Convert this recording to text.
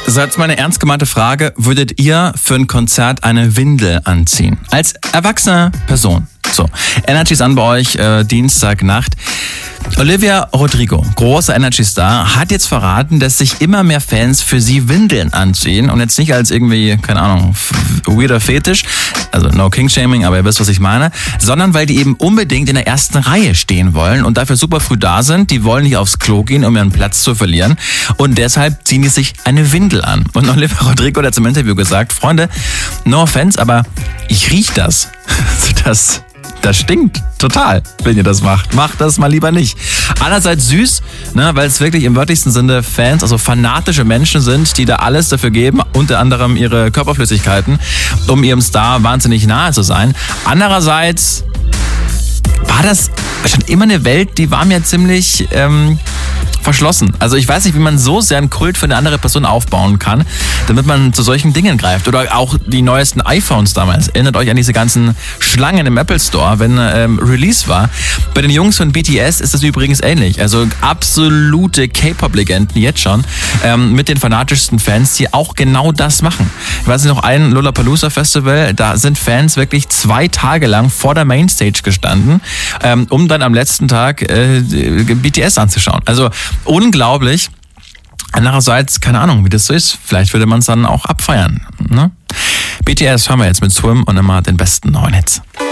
So, jetzt meine ernst gemeinte Frage. Würdet ihr für ein Konzert eine Windel anziehen? Als erwachsene Person. So, Energy an bei euch, Dienstagnacht. Olivia Rodrigo, großer Energy-Star, hat jetzt verraten, dass sich immer mehr Fans für sie Windeln anziehen und jetzt nicht als irgendwie, keine Ahnung, weirder Fetisch, also no King-Shaming, aber ihr wisst, was ich meine, sondern weil die eben unbedingt in der ersten Reihe stehen wollen und dafür super früh da sind. Die wollen nicht aufs Klo gehen, um ihren Platz zu verlieren und deshalb ziehen die sich eine Windel an. Und Olivia Rodrigo hat zum Interview gesagt, Freunde, no offense, aber ich riech das. Das stinkt total, wenn ihr das macht. Macht das mal lieber nicht. Einerseits süß, ne, weil es wirklich im wörtlichsten Sinne Fans, also fanatische Menschen sind, die da alles dafür geben, unter anderem ihre Körperflüssigkeiten, um ihrem Star wahnsinnig nahe zu sein. Andererseits war das schon immer eine Welt, die war mir ziemlich verschlossen. Also ich weiß nicht, wie man so sehr einen Kult für eine andere Person aufbauen kann, damit man zu solchen Dingen greift. Oder auch die neuesten iPhones damals. Erinnert euch an diese ganzen Schlangen im Apple Store, wenn Release war. Bei den Jungs von BTS ist das übrigens ähnlich. Also absolute K-Pop-Legenden jetzt schon mit den fanatischsten Fans, die auch genau das machen. Ich weiß nicht, noch ein Lollapalooza-Festival, da sind Fans wirklich 2 Tage lang vor der Mainstage gestanden, um dann am letzten Tag BTS anzuschauen. Also unglaublich. Andererseits, keine Ahnung, wie das so ist. Vielleicht würde man es dann auch abfeiern. Ne? BTS hören wir jetzt mit Swim und immer den besten neuen Hits.